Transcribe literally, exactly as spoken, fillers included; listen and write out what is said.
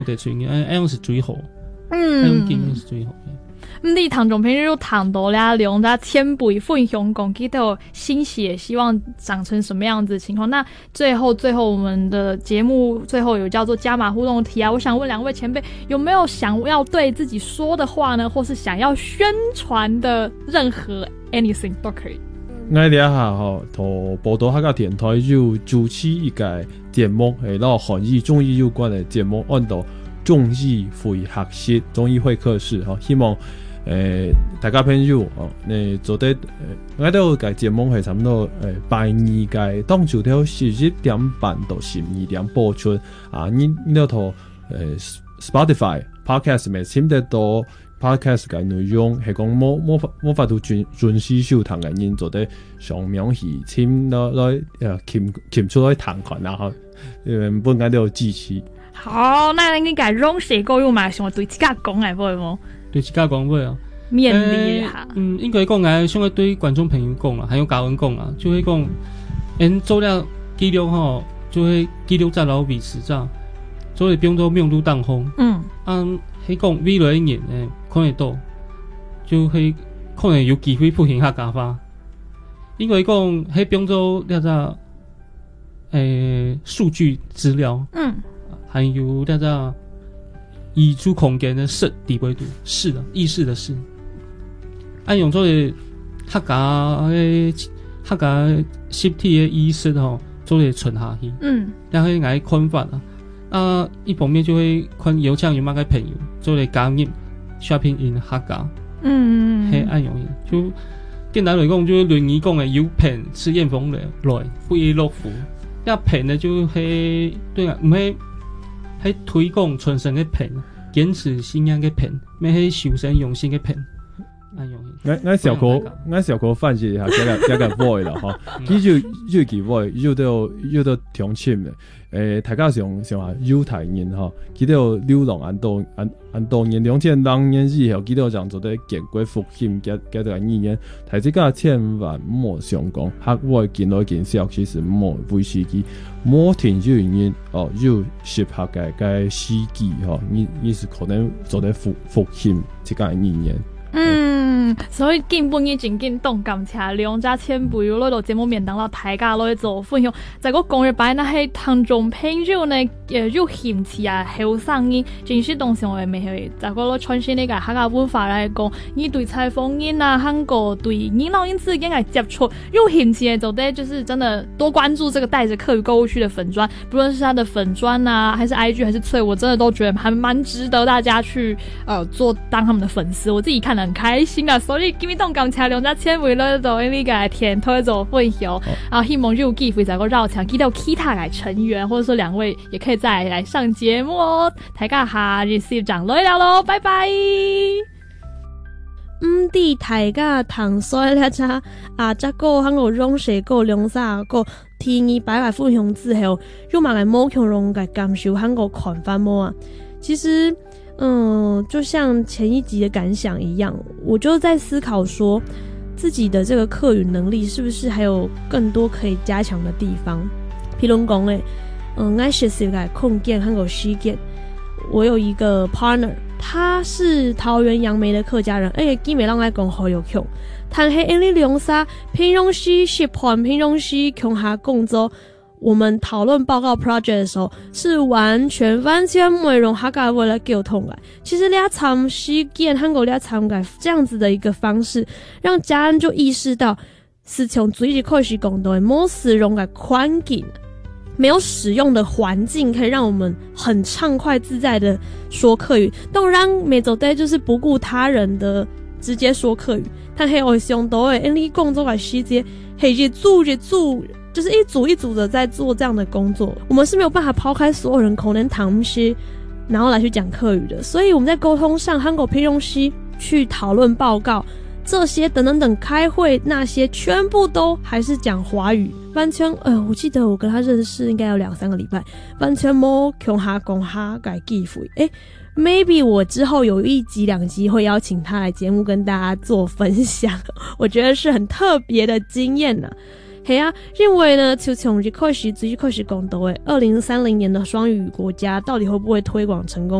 对，嘴硬，爱用是最好，嗯，爱用经验是最好。 咁啲聽眾朋友談到啦，兩家前輩分享講佢都有欣喜，也希望長成什麼樣子的情況。那最後最後我們的節目最後有叫做加碼互動題啊，我想問兩位前輩有沒有想要對自己說的話呢，或是想要宣傳的任何 anything 都可以。 我哋下吼，同報道客家電台要主持一個節目，係攞韓語中醫有關嘅節目，按到中醫會學習、中醫會客室，吼，希望。誒、呃，大家朋友哦，你做得誒，我哋個節目係差唔多誒，拜二嘅當朝條十一點半到十二點播出啊！你你嗰套誒 Spotify podcast 咪聽得到 podcast 嘅內容，係講冇冇法冇法度準準時收聽嘅人做得上面去聽落來誒，傾傾出來談款然後誒，本來都有支持。 好，那你解容寫過有嘛？想對自家講嚟會冇？ 對自家講會啊， 勉勵下。 嗯，應該講啊，想要對觀眾朋友講啊，還有家人講啊，就會講，因做了記錄吼，就會記錄在老筆實照，所以變做命都當風。嗯，啊，迄講未來一年誒，可能到，就會可能有機會復興客家話，因為講迄變做叫做誒數據資料，嗯，還有叫做。移出空間的識地位度識的意識的識，按用做嘅客家嘅客家實體嘅意識吼，做嚟存下去。嗯，然後愛看法啊，啊一方面就會看有請有乜嘅朋友做嚟加入 shopping in 客家。嗯，係按用就簡單嚟講，就類似講嘅有平吃燕風來來不亦樂乎，一平呢就係對啊，唔係。喺推廣傳承嘅品，堅持信仰嘅品，咩係修身用心嘅品。 我我小可我小可反思下，加個加個 voice 啦，嗬，佢就就其 voice，要到要到重慶嘅，誒，大家上上下猶太人嗬，佢都流浪安多安安多年，兩千零年以後，佢都講做得建國復興，加加到二年，大家千萬唔好想講，客外見到見少，其實唔好維持佢，冇停就原因哦，要適合嘅嘅時機嗬，你你是可能做得復復興，即個二年。 嗯，所以根本已經緊動感謝兩家前輩有攞到節目面當到大家攞去做分享，在個講日擺那係聽眾朋友呢，誒有興趣啊，後生人真是當時我哋未去，在個攞傳承呢個客家文化來講，你對採訪人啊，韓國對年老人之間嘅接觸有興趣嘅，就得就是真的多關注這個帶着客語購物區的粉專，不論是他的粉專啊，還是 I G 還是脆，我真的都覺得還蠻值得大家去呃做當他們的粉絲，我自己看得很開心啊，所以今日當感謝兩家前輩咧，就呢個天推做分享啊，希望有機會再個繞牆見到其他嘅成員，或者說兩位也可以再來上節目哦。大家下日先長累了咯，拜拜。唔啲大家糖水咧，只啊，只個喺個用水個兩三個天意擺擺分享之後，又買個冇強容嘅感受喺個看法麼啊？其實。嗯，就像前一集的感想一樣，我就在思考說，自己的這個客語能力是不是還有更多可以加強的地方？譬如講咧，嗯，我學習嘅空間和個時間，我有一個 partner，他是桃園楊梅的客家人，而且基本上來講好有強，但係因為兩沙平常時習慣平常時共下工作。我們討論報告 project 的時候，是完全完全沒用客家話來溝通的。其實倆參時間韓國倆參改這樣子的一個方式，讓家人就意識到，是從最一開始講的，冇使用的環境，沒有使用的環境，可以讓我們很暢快自在的說客語。當然，沒走對就是不顧他人的直接說客語，但係我想到誒，因為工作嘅時間係一組一組。就是一組一組的在做這樣的工作，我們是沒有辦法拋開所有人口能談些，然後來去講客語的。所以我們在溝通上，韓國平庸西去討論報告這些等等等開會那些，全部都還是講華語。完全，呃，我記得我跟他認識應該有兩三個禮拜，完全冇講下講下改機會。誒 ，maybe 我之後有一集兩集會邀請他來節目跟大家做分享，我覺得是很特別的經驗呢。 嘿啊，认为呢，就从一开始最开始讲到的二零三零年的双语国家到底会不会推广成功？